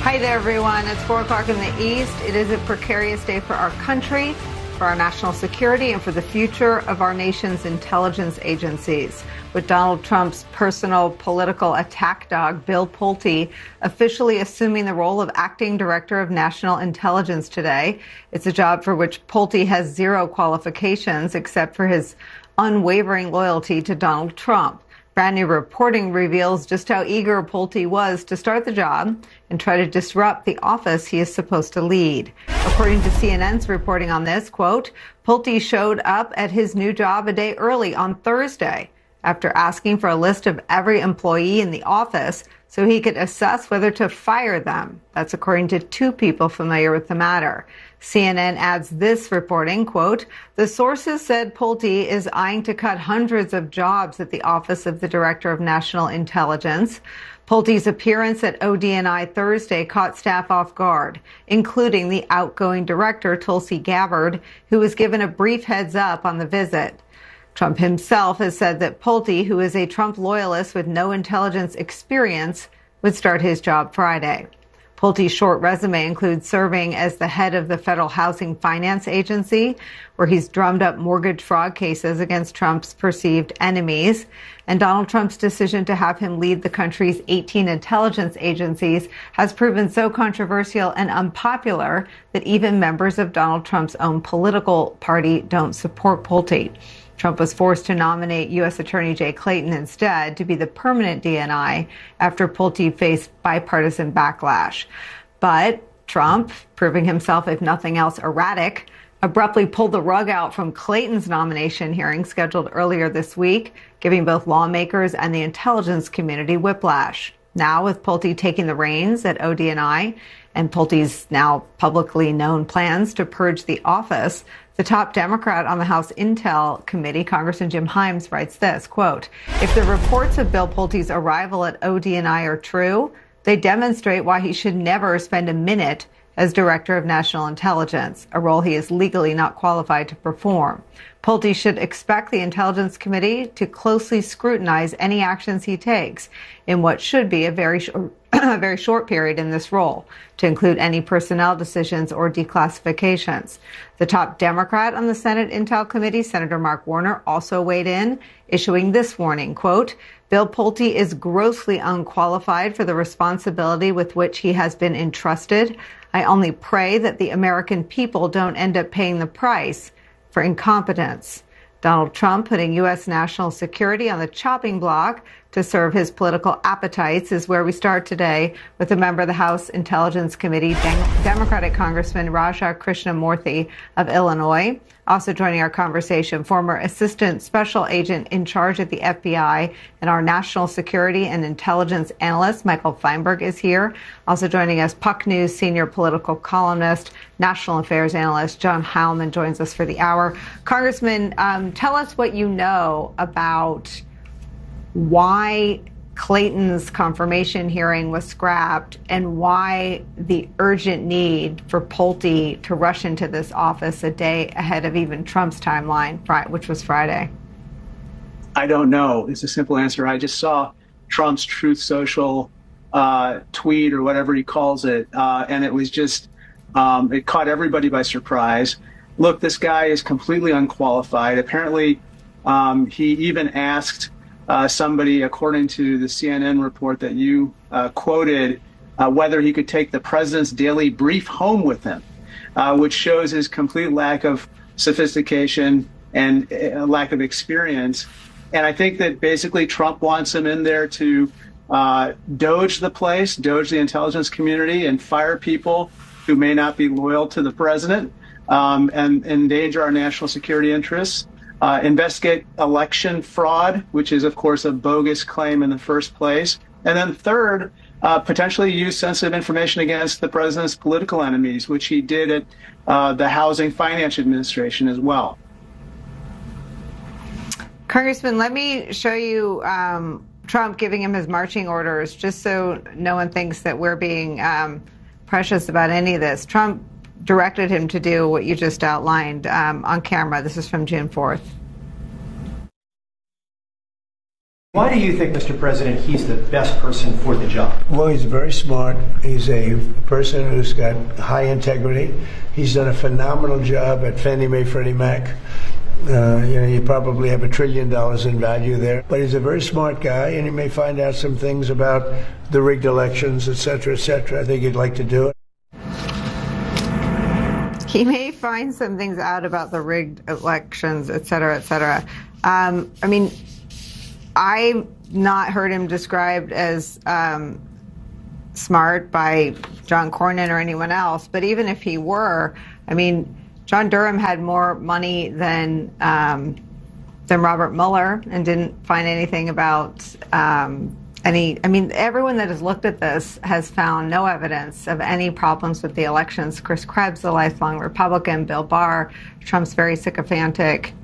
Hi there, everyone. It's 4 o'clock in the East. It is a precarious day for our country, for our national security, and for the future of our nation's intelligence agencies. With Donald Trump's personal political attack dog, Bill Pulte, officially assuming the role of acting director of national intelligence today. It's a job for which Pulte has zero qualifications except for his unwavering loyalty to Donald Trump. Brand new reporting reveals just how eager Pulte was to start the job and try to disrupt the office he is supposed to lead. According to CNN's reporting on this, quote, Pulte showed up at his new job a day early on Thursday after asking for a list of every employee in the office so he could assess whether to fire them. That's according to two people familiar with the matter. CNN adds this reporting, quote, the sources said Pulte is eyeing to cut hundreds of jobs at the Office of the Director of National Intelligence. Pulte's appearance at ODNI Thursday caught staff off guard, including the outgoing director, Tulsi Gabbard, who was given a brief heads up on the visit. Trump himself has said that Pulte, who is a Trump loyalist with no intelligence experience, would start his job Friday. Pulte's short resume includes serving as the head of the Federal Housing Finance Agency, where he's drummed up mortgage fraud cases against Trump's perceived enemies. And Donald Trump's decision to have him lead the country's 18 intelligence agencies has proven so controversial and unpopular that even members of Donald Trump's own political party don't support Pulte. Trump was forced to nominate U.S. Attorney Jay Clayton instead to be the permanent DNI after Pulte faced bipartisan backlash. But Trump, proving himself, if nothing else, erratic, abruptly pulled the rug out from Clayton's nomination hearing scheduled earlier this week, giving both lawmakers and the intelligence community whiplash. Now, with Pulte taking the reins at ODNI and Pulte's now publicly known plans to purge the office, the top Democrat on the House Intel Committee, Congressman Jim Himes, writes this, quote, if the reports of Bill Pulte's arrival at ODNI are true, they demonstrate why he should never spend a minute as Director of National Intelligence, a role he is legally not qualified to perform. Pulte should expect the Intelligence Committee to closely scrutinize any actions he takes in what should be a very short period in this role, to include any personnel decisions or declassifications. The top Democrat on the Senate Intel Committee, Senator Mark Warner, also weighed in, issuing this warning, quote, Bill Pulte is grossly unqualified for the responsibility with which he has been entrusted. I only pray that the American people don't end up paying the price for incompetence. Donald Trump putting U.S. national security on the chopping block to serve his political appetites is where we start today with a member of the House Intelligence Committee, Democratic Congressman Raja Krishnamoorthi of Illinois. Also joining our conversation, former Assistant Special Agent in charge at the FBI and our national security and intelligence analyst, Michael Feinberg, is here. Also joining us, Puck News senior political columnist, national affairs analyst, John Heilman joins us for the hour. Congressman, tell us what you know about why Clayton's confirmation hearing was scrapped and why the urgent need for Pulte to rush into this office a day ahead of even Trump's timeline, which was Friday. I don't know. It's a simple answer. I just saw Trump's Truth Social tweet or whatever he calls it, and it was just, it caught everybody by surprise. Look, this guy is completely unqualified. Apparently, he even asked somebody, according to the CNN report that you quoted, whether he could take the president's daily brief home with him, which shows his complete lack of sophistication and lack of experience. And I think that basically Trump wants him in there to doge the place, doge the intelligence community, and fire people who may not be loyal to the president and endanger our national security interests. Investigate election fraud, which is, of course, a bogus claim in the first place. And then third, potentially use sensitive information against the president's political enemies, which he did at the Housing Finance Administration as well. Congressman, let me show you Trump giving him his marching orders, just so no one thinks that we're being precious about any of this. Trump directed him to do what you just outlined on camera. This is from June 4th. Why do you think, Mr. President, he's the best person for the job? Well, he's very smart. He's a person who's got high integrity. He's done a phenomenal job at Fannie Mae, Freddie Mac. You probably have $1 trillion in value there. But he's a very smart guy, and he may find out some things about the rigged elections, et cetera, et cetera. I think he'd like to do it. He may find some things out about the rigged elections, et cetera, et cetera. I mean, I've not heard him described as smart by John Cornyn or anyone else. But even if he were, I mean, John Durham had more money than Robert Mueller and didn't find anything about any. I mean, everyone that has looked at this has found no evidence of any problems with the elections. Chris Krebs, the lifelong Republican, Bill Barr, Trump's very sycophantic